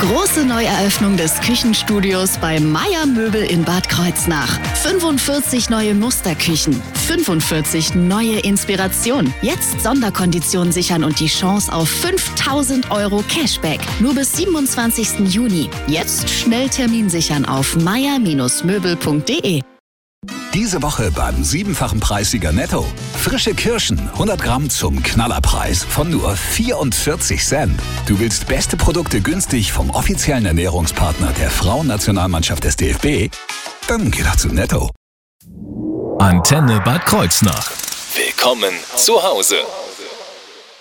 Große Neueröffnung des Küchenstudios bei Meier Möbel in Bad Kreuznach. 45 neue Musterküchen, 45 neue Inspirationen. Jetzt Sonderkonditionen sichern und die Chance auf 5.000 € Cashback. Nur bis 27. Juni. Jetzt schnell Termin sichern auf meier-möbel.de. Diese Woche beim 7-fachen Preissieger Netto. Frische Kirschen, 100 Gramm zum Knallerpreis von nur 44 Cent. Du willst beste Produkte günstig vom offiziellen Ernährungspartner der Frauennationalmannschaft des DFB? Dann geh doch zu Netto. Antenne Bad Kreuznach. Willkommen zu Hause.